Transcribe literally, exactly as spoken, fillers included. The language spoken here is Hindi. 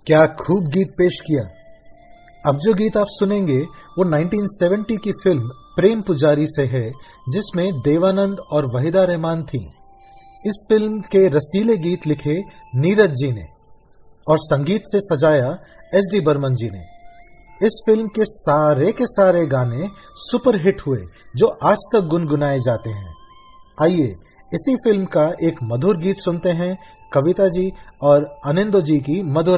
क्या खूब गीत पेश किया। अब जो गीत आप सुनेंगे वो उन्नीस सौ सत्तर की फिल्म प्रेम पुजारी से है, जिसमें देवानंद और वहीदा रहमान थी। इस फिल्म के रसीले गीत लिखे नीरज जी ने और संगीत से सजाया एस डी बर्मन जी ने। इस फिल्म के सारे के सारे गाने सुपरहिट हुए जो आज तक गुनगुनाए जाते हैं। आइए इसी फिल्म का एक मधुर गीत सुनते हैं कविता जी और अनिंदो जी की मधुर